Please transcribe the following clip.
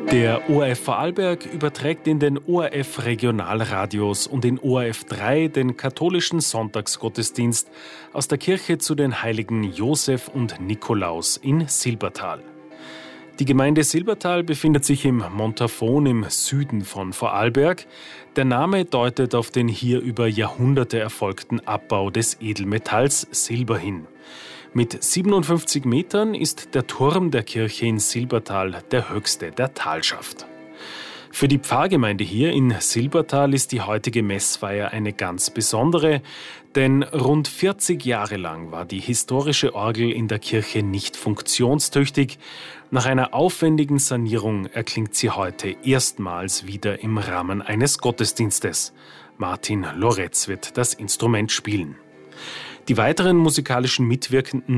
Der ORF Vorarlberg überträgt in den ORF Regionalradios und in ORF 3 den katholischen Sonntagsgottesdienst aus der Kirche zu den Heiligen Josef und Nikolaus in Silbertal. Die Gemeinde Silbertal befindet sich im Montafon im Süden von Vorarlberg. Der Name deutet auf den hier über Jahrhunderte erfolgten Abbau des Edelmetalls Silber hin. Mit 57 Metern ist der Turm der Kirche in Silbertal der höchste der Talschaft. Für die Pfarrgemeinde hier in Silbertal ist die heutige Messfeier eine ganz besondere, denn rund 40 Jahre lang war die historische Orgel in der Kirche nicht funktionstüchtig. Nach einer aufwendigen Sanierung erklingt sie heute erstmals wieder im Rahmen eines Gottesdienstes. Martin Loretz wird das Instrument spielen. Die weiteren musikalischen Mitwirkenden